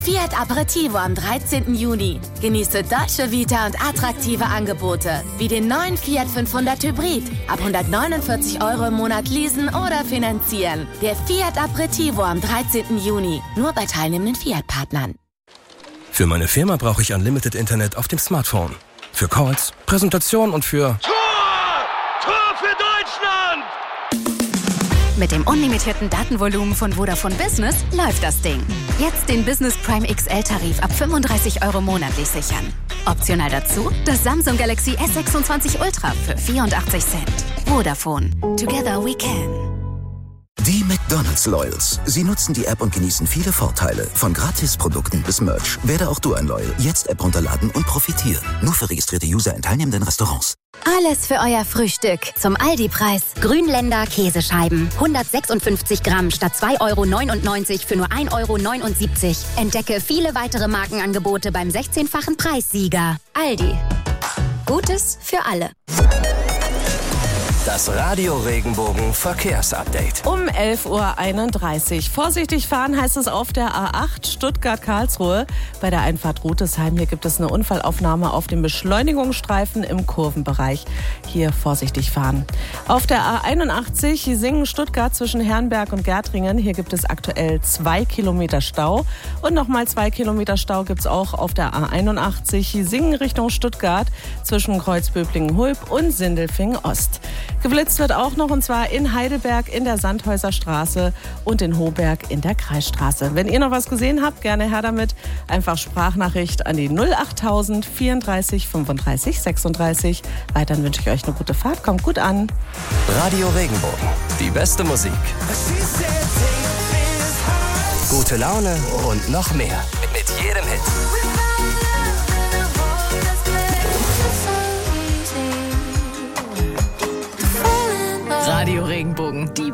Fiat Aperitivo am 13. Juni. Genieße Dolce Vita und attraktive Angebote, wie den neuen Fiat 500 Hybrid. Ab 149 € im Monat leasen oder finanzieren. Der Fiat Aperitivo am 13. Juni. Nur bei teilnehmenden Fiat-Partnern. Für meine Firma brauche ich Unlimited Internet auf dem Smartphone. Für Calls, Präsentation und für... Tor für Deutschland! Mit dem unlimitierten Datenvolumen von Vodafone Business läuft das Ding. Jetzt den Business Prime XL-Tarif ab 35 € monatlich sichern. Optional dazu das Samsung Galaxy S26 Ultra für 84 Cent. Vodafone. Together we can. Die McDonald's Loyals. Sie nutzen die App und genießen viele Vorteile. Von Gratisprodukten bis Merch. Werde auch du ein Loyal. Jetzt App runterladen und profitieren. Nur für registrierte User in teilnehmenden Restaurants. Alles für euer Frühstück. Zum Aldi-Preis. Grünländer Käsescheiben. 156 Gramm statt 2,99 € für nur 1,79 €. Entdecke viele weitere Markenangebote beim 16-fachen Preissieger. Aldi. Gutes für alle. Das Radio Regenbogen Verkehrsupdate. Um 11:31 Uhr. Vorsichtig fahren heißt es auf der A8 Stuttgart-Karlsruhe. Bei der Einfahrt Rutesheim. Hier gibt es eine Unfallaufnahme auf dem Beschleunigungsstreifen im Kurvenbereich. Hier vorsichtig fahren. Auf der A81 Singen-Stuttgart zwischen Herrenberg und Gärtringen. Hier gibt es aktuell 2 Kilometer Stau. Und nochmal 2 Kilometer Stau gibt es auch auf der A81 Singen Richtung Stuttgart zwischen Kreuzböblingen-Hulb und Sindelfingen-Ost. Geblitzt wird auch noch, und zwar in Heidelberg in der Sandhäuser Straße und in Hohberg in der Kreisstraße. Wenn ihr noch was gesehen habt, gerne her damit. Einfach Sprachnachricht an die 08000 34 35 36. Weiterhin wünsche ich euch eine gute Fahrt. Kommt gut an. Radio Regenbogen. Die beste Musik. Gute Laune und noch mehr. Mit jedem Hit. Radio Regenbogen, die